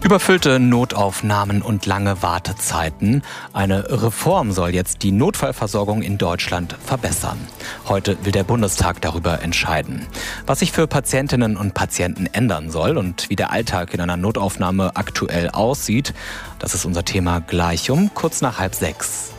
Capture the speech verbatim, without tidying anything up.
Überfüllte Notaufnahmen und lange Wartezeiten. Eine Reform soll jetzt die Notfallversorgung in Deutschland verbessern. Heute will der Bundestag darüber entscheiden. Was sich für Patientinnen und Patienten ändern soll und wie der Alltag in einer Notaufnahme aktuell aussieht, das ist unser Thema gleich um kurz nach halb sechs.